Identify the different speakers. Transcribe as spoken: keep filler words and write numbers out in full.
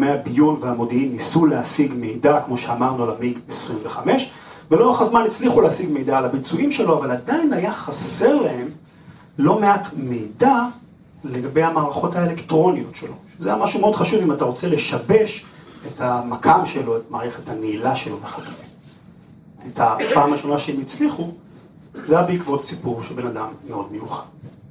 Speaker 1: גורמי הביון והמודיעין ניסו להשיג מידע, כמו שאמרנו, על המיג עשרים וחמש, ולאורך הזמן הצליחו להשיג מידע על הביצועים שלו, אבל עדיין היה חסר להם לא מעט מידע לגבי המערכות האלקטרוניות שלו. זה היה משהו מאוד חשוב אם אתה רוצה לשבש את המקם שלו, את מערכת הנעילה שלו וכדומה. את הפעם השונה שהם הצליחו, זה היה בעקבות סיפור של בן אדם מאוד מיוחד.